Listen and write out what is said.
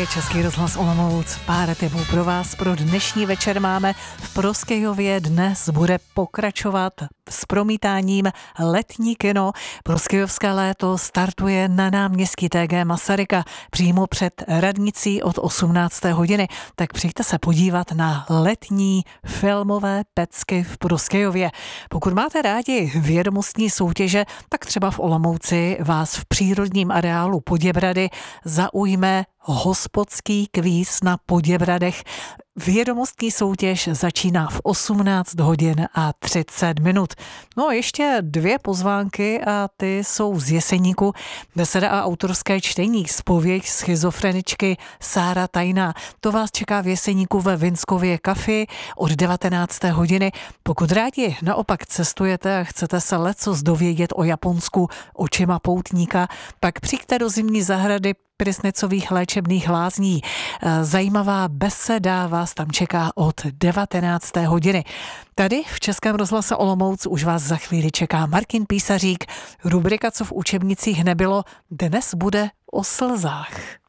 je Český rozhlas Olomouc. Pár tipů pro vás pro dnešní večer máme. V Proskyjově dnes bude pokračovat s promítáním letní kino. Proskyjovské léto startuje na náměstí TG Masaryka přímo před radnicí od 18. hodiny. Tak přijďte se podívat na letní filmové pecky v Proskyjově. Pokud máte rádi vědomostní soutěže, tak třeba v Olomouci vás v přírodním areálu Poděbrady zaujme hospodský kvíz na Poděbradech. Vědomostní soutěž začíná v 18 hodin a 30 minut. No a ještě 2 pozvánky a ty jsou z Jeseníku. Beseda a autorské čtení, zpověď schizofreničky Sára Tajná. To vás čeká v Jeseníku ve Vinskově kafi od 19. hodiny. Pokud rádi naopak cestujete a chcete se lecos dovědět o Japonsku očima poutníka, pak přijďte do zimní zahrady Prysnicových léčebných lázní. Zajímavá beseda vás tam čeká od 19. hodiny. Tady v Českém rozhlase Olomouc už vás za chvíli čeká Martin Písařík. Rubrika Co v učebnicích nebylo, dnes bude o slzách.